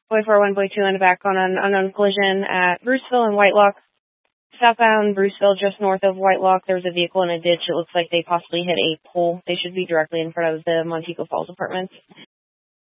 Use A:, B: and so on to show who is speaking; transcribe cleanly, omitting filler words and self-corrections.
A: Boy 4, 1, Boy 2 in the back on an unknown collision at Bruceville and Whitelock. Southbound Bruceville, just north of Whitelock, there's a vehicle in a ditch. It looks like they possibly hit a pole. They should be directly in front of the Montego Falls apartments.